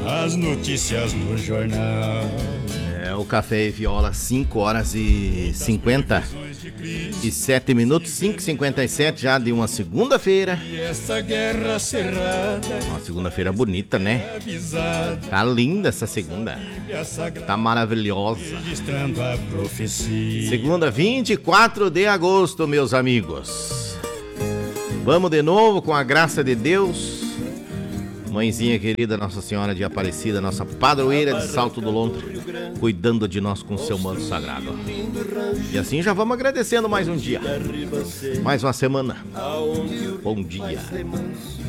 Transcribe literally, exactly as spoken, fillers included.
as notícias no jornal. É o Café e Viola, cinco horas e cinquenta e sete minutos, cinco e cinquenta e sete já de uma segunda-feira. E essa guerra cerrada, Uma segunda-feira bonita, né? avisada, Tá linda essa segunda. Tá maravilhosa. registrando a profecia. Segunda, vinte e quatro de agosto, meus amigos. Vamos de novo com a graça de Deus. Mãezinha querida, Nossa Senhora de Aparecida, nossa padroeira de Salto do Lontre, cuidando de nós com seu manto sagrado. E assim já vamos agradecendo mais um dia, mais uma semana. Bom dia.